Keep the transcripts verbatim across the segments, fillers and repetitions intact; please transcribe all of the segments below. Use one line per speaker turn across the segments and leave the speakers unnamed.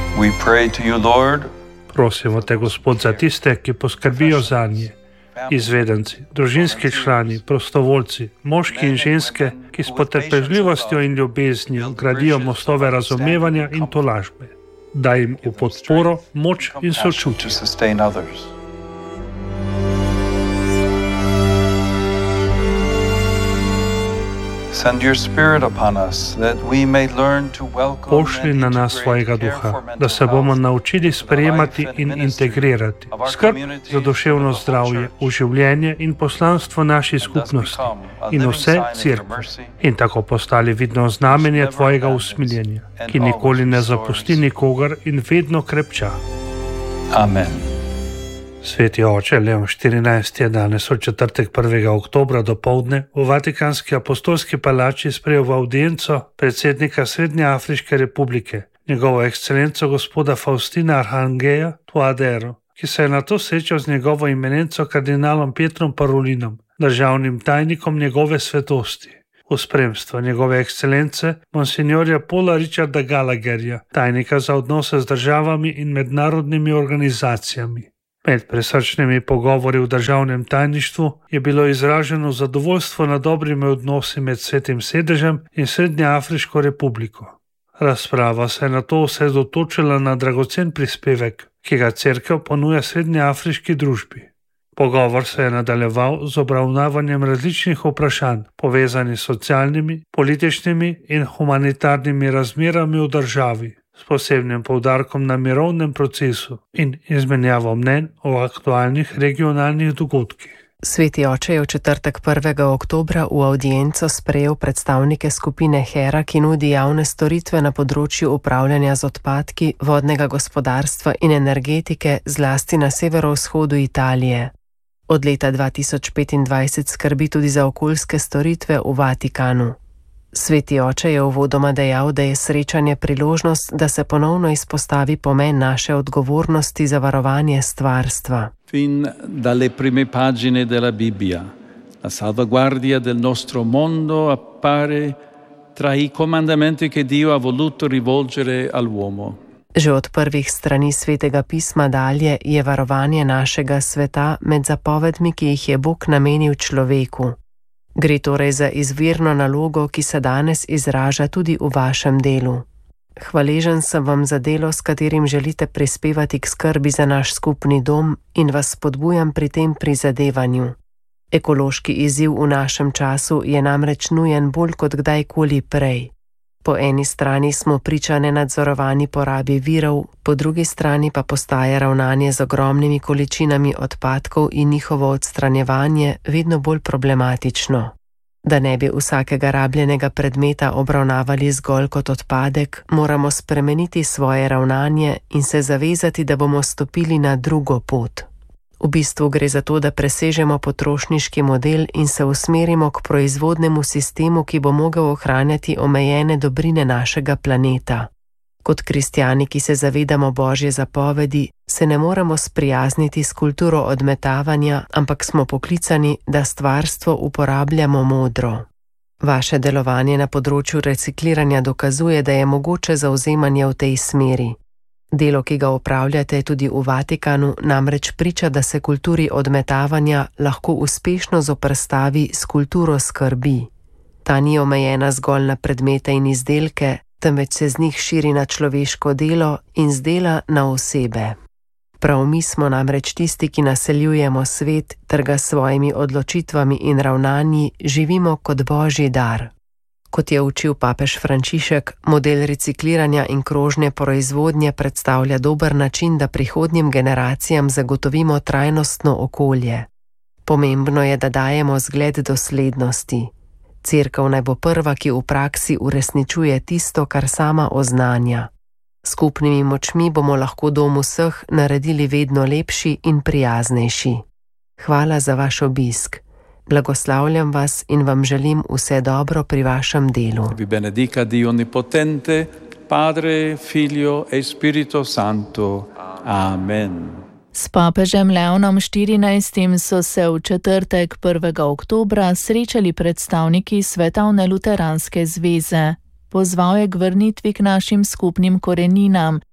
We pray to you, Lord.
Prosimo te, Gospod, za tiste, ki poskrbijo zanje, izvedenci, družinski člani, prostovoljci, moški in ženske, ki s potrpežljivostjo in ljubeznijo gradijo mostove razumevanja in tolažbe. Daj jim v podporo moč in sočutje. Pošlji na nas svojega duha, da se bomo naučili sprejemati in integrirati skrb za duševno zdravje v življenje in poslanstvo naši skupnosti in vse cerkve in tako postali vidno znamenje tvojega usmiljenja, ki nikoli ne zapusti nikogar in vedno krepča.
Amen.
Sveti oče Leon štirinajsti je danes v četrtek prvega oktobra dopoldne v Vatikanski apostolski palači sprejel v avdienco predsednika Srednjeafriške republike, njegovo ekscelenco gospoda Faustina Arhangeja Touadero, ki se je nato srečal z njegovo imenenco kardinalom Pietrom Parolinom, državnim tajnikom njegove svetosti. V spremstvo njegove ekscelence monsignorja Paula Richarda Gallagherja, tajnika za odnose z državami in mednarodnimi organizacijami. Med presrčnimi pogovori v državnem tajništvu je bilo izraženo zadovoljstvo nad dobrimi odnosi med Svetim sedežem in Srednjeafriško republiko. Razprava se je nato osredotočila na dragocen prispevek, ki ga cerkev ponuja srednjeafriški družbi. Pogovor se je nadaljeval z obravnavanjem različnih vprašanj, povezanih s socialnimi, političnimi in humanitarnimi razmerami v državi, s posebnim poudarkom na mirovnem procesu in izmenjavo mnenj o aktualnih regionalnih dogodkih.
Sveti oče je v četrtek prvega oktobra v avdienco sprejel predstavnike skupine Hera, ki nudi javne storitve na področju upravljanja z odpadki, vodnega gospodarstva in energetike, zlasti na severovzhodu Italije. Od leta dva tisoč petindvajset skrbi tudi za okoljske storitve v Vatikanu. Sveti oče je uvodoma dejal, da je srečanje priložnost, da se ponovno izpostavi pomen naše odgovornosti za varovanje stvarstva.
Fin dalle prime pagine della Bibbia, la salvaguardia del nostro mondo appare tra i comandamenti che Dio ha voluto rivolgere all'uomo.
Že od prvih strani Svetega pisma dalje je varovanje našega sveta med zapovedmi, ki jih je Bog namenil človeku. Gre torej za izvirno nalogo, ki se danes izraža tudi v vašem delu. Hvaležen sem vam za delo, s katerim želite prispevati k skrbi za naš skupni dom in vas spodbujam pri tem prizadevanju. Ekološki izziv v našem času je namreč nujen bolj kot kdajkoli prej. Po eni strani smo priča nenadzorovani porabi virov, po drugi strani pa postaje ravnanje z ogromnimi količinami odpadkov in njihovo odstranjevanje vedno bolj problematično. Da ne bi vsakega rabljenega predmeta obravnavali zgolj kot odpadek, moramo spremeniti svoje ravnanje in se zavezati, da bomo stopili na drugo pot. V bistvu gre za to, da presežemo potrošniški model in se usmerimo k proizvodnemu sistemu, ki bo mogel ohranjati omejene dobrine našega planeta. Kot kristjani, ki se zavedamo Božje zapovedi, se ne moremo sprijazniti s kulturo odmetavanja, ampak smo poklicani, da stvarstvo uporabljamo modro. Vaše delovanje na področju recikliranja dokazuje, da je mogoče zavzemanje v tej smeri. Delo, ki ga opravljate tudi v Vatikanu, namreč priča, da se kulturi odmetavanja lahko uspešno zoperstavi s kulturo skrbi. Ta ni omejena zgolj na predmete in izdelke, temveč se z njih širi na človeško delo in z dela na osebe. Prav mi smo namreč tisti, ki naseljujemo svet, ter ga s svojimi odločitvami in ravnanji živimo kot Božji dar. Kot je učil papež Frančišek, model recikliranja in krožne proizvodnje predstavlja dober način, da prihodnjim generacijam zagotovimo trajnostno okolje. Pomembno je, da dajemo zgled doslednosti. Cerkev naj bo prva, ki v praksi uresničuje tisto, kar sama oznanja. Skupnimi močmi bomo lahko dom vseh naredili vedno lepši in prijaznejši. Hvala za vaš obisk. Blagoslavljam vas in vam želim vse dobro pri vašem delu.
Vi benedica Dio Onnipotente, Padre, Figlio e Spirito Santo. Amen.
S papežem Leonom štirinajstim so se v četrtek prvega oktobra srečali predstavniki Svetovne luteranske zveze. Pozval je k vrnitvi k našim skupnim koreninam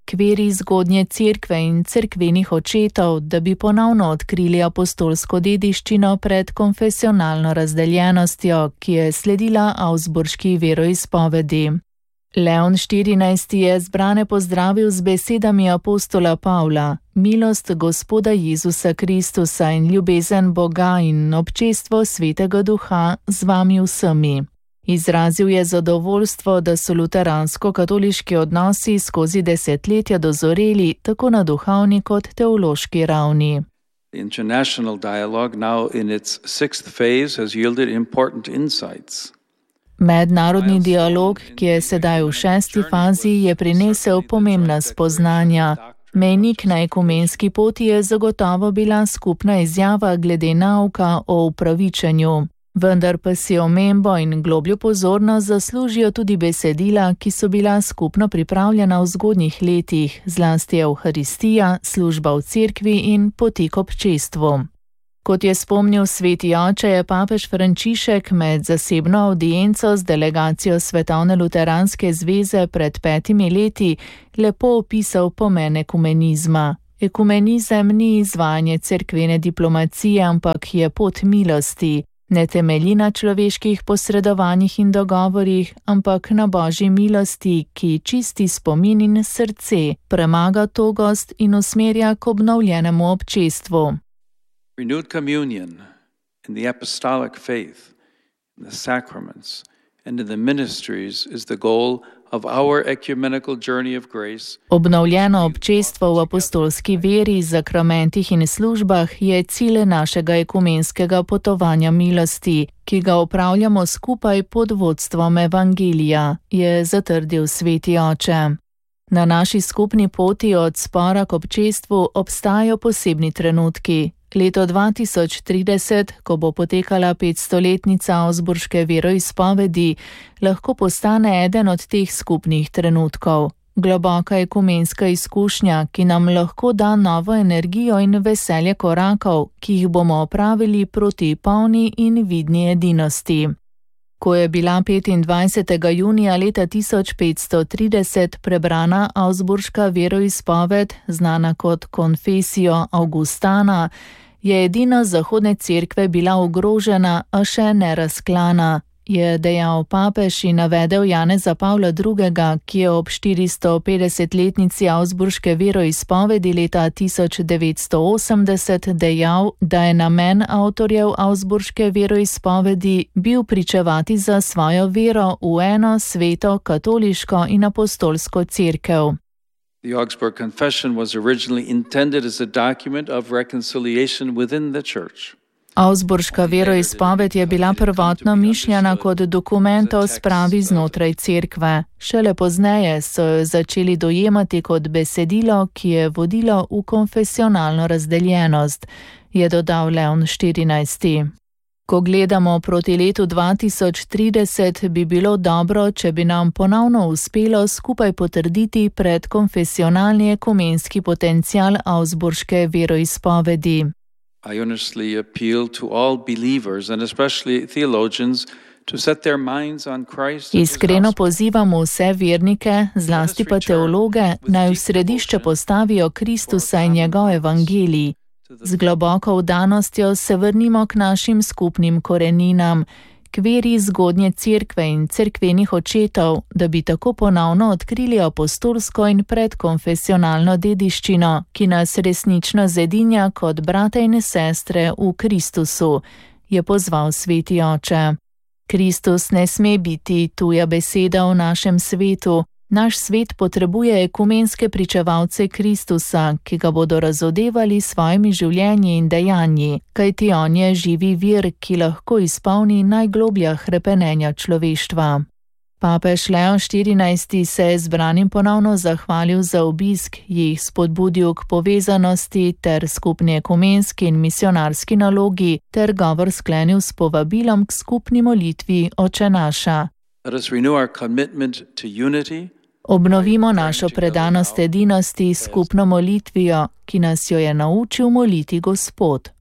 k veri zgodnje cerkve in cerkvenih očetov, da bi ponovno odkrili apostolsko dediščino pred konfesionalno razdeljenostjo, ki je sledila Augsburški veroizpovedi. Leon štirinajsti je zbrane pozdravil z besedami apostola Pavla: milost Gospoda Jezusa Kristusa in ljubezen Boga in občestvo Svetega Duha z vami vsemi. Izrazil je zadovoljstvo, da so luteransko-katoliški odnosi skozi desetletja dozoreli tako na duhovni kot teološki ravni.
The international dialogue now in its sixth phase has yielded important insights.
Mednarodni dialog, ki je sedaj v šesti fazi, je prinesel pomembna spoznanja. Mejnik na ekumenski poti je zagotovo bila skupna izjava glede nauka o upravičenju. Vendar pa si omembo in globljo pozornost zaslužijo tudi besedila, ki so bila skupno pripravljena v zgodnjih letih, zlasti Evharistija, služba v cerkvi in poti k občestvu. Kot je spomnil sveti oče, je papež Frančišek med zasebno avdienco z delegacijo Svetovne luteranske zveze pred petimi leti lepo opisal pomen ekumenizma. Ekumenizem ni izvajanje cerkvene diplomacije, ampak je pot milosti. Ne temelji na človeških posredovanjih in dogovorih, ampak na Božji milosti, ki čisti spomin in srce, premaga togost in usmerja k obnovljenemu občestvu.
Renewed communion in the apostolic faith, in the sacraments, and in the ministries is the goal of our ecumenical journey of grace.
Obnovljeno občestvo v apostolski veri, zakramentih in službah je cilj našega ekumenskega potovanja milosti, ki ga opravljamo skupaj pod vodstvom Evangelija, je zatrdil sveti oče. Na naši skupni poti od spora k občestvu obstajajo posebni trenutki. Leto dva tisoč trideset, ko bo potekala petstoletnica Augsburške veroizpovedi, lahko postane eden od teh skupnih trenutkov. Globoka ekumenska izkušnja, ki nam lahko da novo energijo in veselje korakov, ki jih bomo opravili proti polni in vidni edinosti. Ko je bila petindvajsetega junija leta tisoč petsto trideset prebrana Augsburška veroizpoved, znana kot Confessio Augustana, je edina zahodne cerkve bila ogrožena, a še ne razklana, je dejal papež in navedel Janeza Pavla drugega, ki je ob štiristopetdesetletnici Augsburške veroizpovedi leta tisoč devetsto osemdeset dejal, da je namen avtorjev Augsburške veroizpovedi bil pričevati za svojo vero v eno sveto, katoliško in apostolsko cerkev.
The Augsburg Confession was originally intended as a document of reconciliation within the church.
Augsburška veroizpoved je bila prvotno mišljena kot dokument o spravi znotraj cerkve. Šele pozneje so jo začeli dojemati kot besedilo, ki je vodilo v konfesionalno razdeljenost, je dodal Leon štirinajsti. Ko gledamo proti letu dva tisoč trideset, bi bilo dobro, če bi nam ponovno uspelo skupaj potrditi predkonfesionalni ekumenski potencial Augsburške veroizpovedi.
I earnestly appeal to all believers and especially theologians to set their minds on Christ.
Iskreno pozivam vse vernike, zlasti pa teologe, naj v središče postavijo Kristusa in njegov evangelij. Z globoko vdanostjo se vrnimo k našim skupnim koreninam, k veri zgodnje cerkve in cerkvenih očetov, da bi tako ponovno odkrili apostolsko in predkonfesionalno dediščino, ki nas resnično zedinja kot brate in sestre v Kristusu, je pozval sveti oče. Kristus ne sme biti tuja beseda v našem svetu. Naš svet potrebuje ekumenske pričevalce Kristusa, ki ga bodo razodevali s svojimi življenji in dejanji, kajti on je živi vir, ki lahko izpolni najgloblja hrepenenja človeštva. Papež Leon štirinajsti se je zbranim ponovno zahvalil za obisk, jih spodbudil k povezanosti ter skupni ekumenski in misionarski nalogi ter govor sklenil s povabilom k skupni molitvi Oče naša.
Let us renew our commitment to unity.
Obnovimo našo predanost edinosti s skupno molitvijo, ki nas jo je naučil moliti Gospod.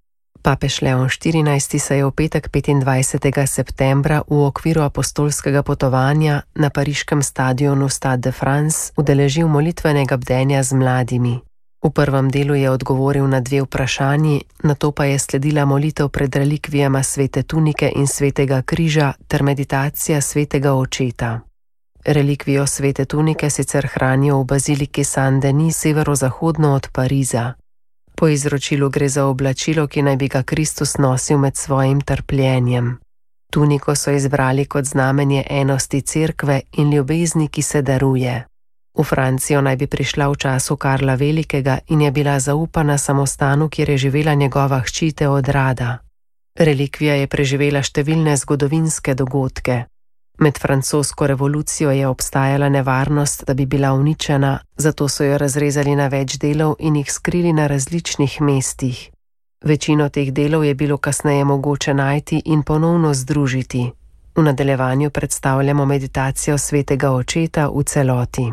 Papež Leon štirinajsti se je v petek petindvajsetega septembra v okviru apostolskega potovanja na pariškem stadionu Stade de France udeležil molitvenega bdenja z mladimi. V prvem delu je odgovoril na dve vprašanji, nato pa je sledila molitev pred relikvijama svete tunike in svetega križa ter meditacija svetega očeta. Relikvijo svete tunike sicer hranijo v baziliki Saint-Denis severozahodno od Pariza. Po izročilu gre za oblačilo, ki naj bi ga Kristus nosil med svojim trpljenjem. Tuniko so izbrali kot znamenje enosti cerkve in ljubezni, ki se daruje. V Francijo naj bi prišla v času Karla Velikega in je bila zaupana samostanu, kjer je živela njegova hči Teodrada. Relikvija je preživela številne zgodovinske dogodke. Med francosko revolucijo je obstajala nevarnost, da bi bila uničena, zato so jo razrezali na več delov in jih skrili na različnih mestih. Večino teh delov je bilo kasneje mogoče najti in ponovno združiti. V nadaljevanju predstavljamo meditacijo svetega očeta v celoti.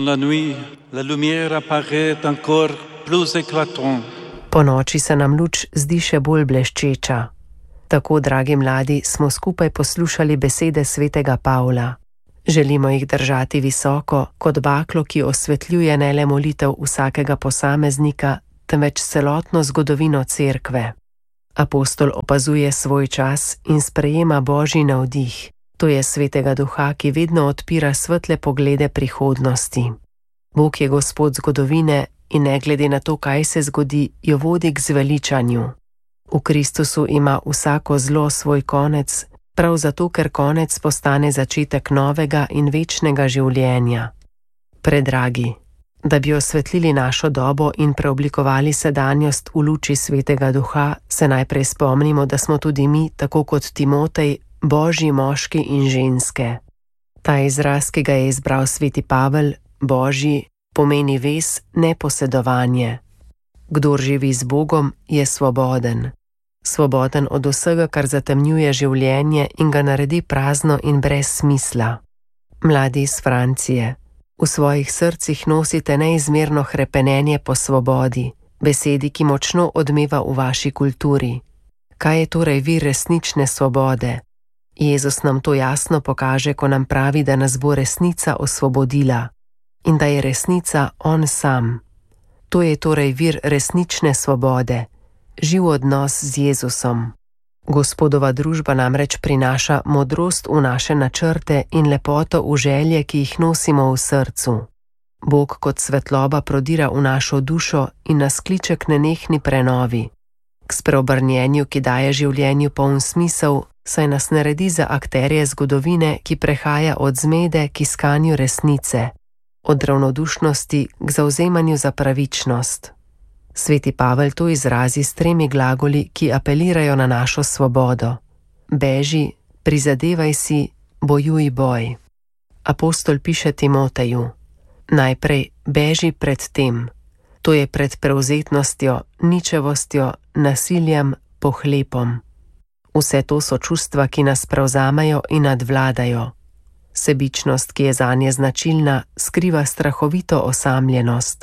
Po noči se nam luč zdi še bolj bleščeča. Tako, dragi mladi, smo skupaj poslušali besede svetega Pavla. Želimo jih držati visoko, kot baklo, ki osvetljuje ne le molitev vsakega posameznika, temveč celotno zgodovino cerkve. Apostol opazuje svoj čas in sprejema Božji navdih. To je svetega duha, ki vedno odpira svetle poglede prihodnosti. Bog je Gospod zgodovine in ne glede na to, kaj se zgodi, jo vodi k zveličanju. V Kristusu ima vsako zlo svoj konec, prav zato, ker konec postane začetek novega in večnega življenja. Predragi, da bi osvetlili našo dobo in preoblikovali sedanjost v luči svetega duha, se najprej spomnimo, da smo tudi mi, tako kot Timotej, Božji moški in ženske. Ta izraz, ki ga je izbral sveti Pavel, Božji, pomeni vez, ne posedovanje. Kdor živi z Bogom, je svoboden. Svoboden od vsega, kar zatemnjuje življenje in ga naredi prazno in brez smisla. Mladi iz Francije, v svojih srcih nosite neizmerno hrepenenje po svobodi, besedi, ki močno odmeva v vaši kulturi. Kaj je torej vir resnične svobode? Jezus nam to jasno pokaže, ko nam pravi, da nas bo resnica osvobodila in da je resnica On sam. To je torej vir resnične svobode, živ odnos z Jezusom. Gospodova družba namreč prinaša modrost v naše načrte in lepoto v želje, ki jih nosimo v srcu. Bog kot svetloba prodira v našo dušo in nas kliče k nenehni prenovi, k spreobrnjenju, ki daje življenju poln smisel, saj nas naredi za akterje zgodovine, ki prehaja od zmede k iskanju resnice, od ravnodušnosti k zavzemanju za pravičnost. Sveti Pavel to izrazi s tremi glagoli, ki apelirajo na našo svobodo. Beži, prizadevaj si, bojuj boj. Apostol piše Timoteju: najprej beži pred tem. To je pred prevzetnostjo, ničevostjo, nasiljem, pohlepom. Vse to so čustva, ki nas prevzamejo in nadvladajo. Sebičnost, ki je zanje značilna, skriva strahovito osamljenost.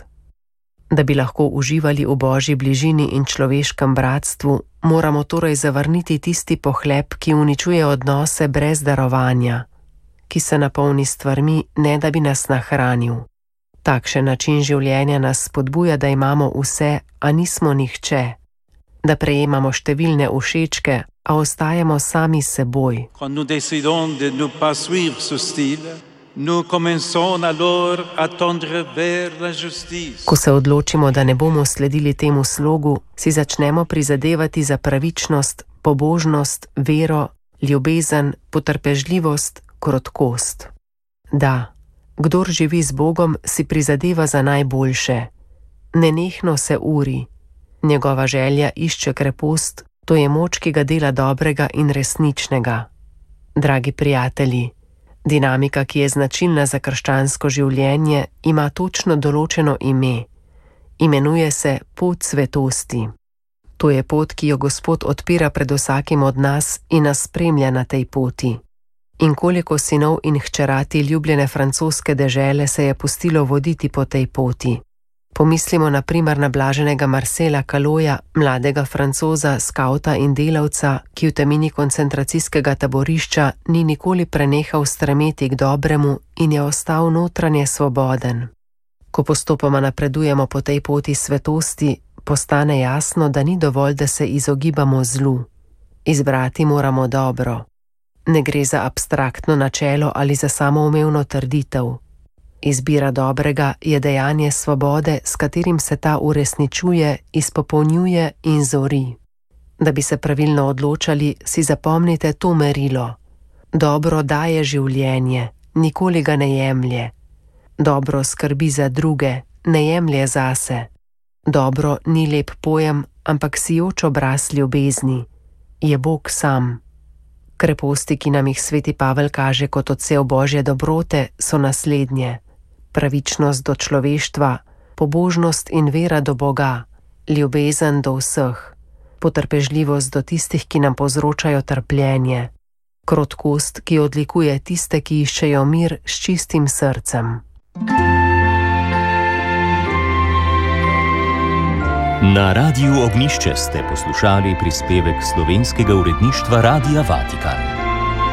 Da bi lahko uživali v Božji bližini in človeškem bratstvu, moramo torej zavrniti tisti pohlep, ki uničuje odnose brez darovanja, ki se napolni stvarmi, ne da bi nas nahranil. Takšen način življenja nas spodbuja, da imamo vse, a nismo nihče, da prejemamo številne všečke, a ostajamo sami s seboj. Ko se odločimo, da ne bomo sledili temu slogu, si začnemo prizadevati za pravičnost, pobožnost, vero, ljubezen, potrpežljivost, krotkost. Da, kdor živi z Bogom, si prizadeva za najboljše. Nenehno se uri. Njegova želja išče krepost, to je moč, ki ga dela dobrega in resničnega. Dragi prijatelji, dinamika, ki je značilna za krščansko življenje, ima točno določeno ime. Imenuje se pot svetosti. To je pot, ki jo Gospod odpira pred vsakim od nas in nas spremlja na tej poti. In koliko sinov in hčerati ljubljene francoske dežele se je pustilo voditi po tej poti. Pomislimo na primer na blaženega Marcela Kaloja, mladega Francoza, skavta in delavca, ki v temini koncentracijskega taborišča ni nikoli prenehal stremeti k dobremu in je ostal notranje svoboden. Ko postopoma napredujemo po tej poti svetosti, postane jasno, da ni dovolj, da se izogibamo zlu. Izbrati moramo dobro. Ne gre za abstraktno načelo ali za samoumevno trditev. Izbira dobrega je dejanje svobode, s katerim se ta uresničuje, izpopolnjuje in zori. Da bi se pravilno odločali, si zapomnite to merilo. Dobro daje življenje, nikoli ga ne jemlje. Dobro skrbi za druge, ne jemlje zase. Dobro ni lep pojem, ampak sijoč obraz ljubezni. Je Bog sam. Kreposti, ki nam jih sveti Pavel kaže kot odsev Božje dobrote, so naslednje. Pravičnost do človeštva, pobožnost in vera do Boga, ljubezen do vseh, potrpežljivost do tistih, ki nam povzročajo trpljenje, krotkost, ki odlikuje tiste, ki iščejo mir s čistim srcem.
Na Radiu Ognjišče ste poslušali prispevek slovenskega uredništva Radia Vatikan.